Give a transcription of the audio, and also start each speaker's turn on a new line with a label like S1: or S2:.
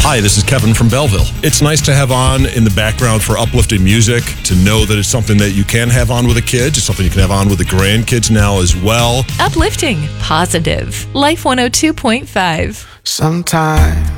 S1: Hi, this is Kevin from Belleville. It's nice to have on in the background for uplifting music, to know that it's something that you can have on with the kids. It's something you can have on with the grandkids now as well.
S2: Uplifting, positive. Life 102.5.
S3: Sometimes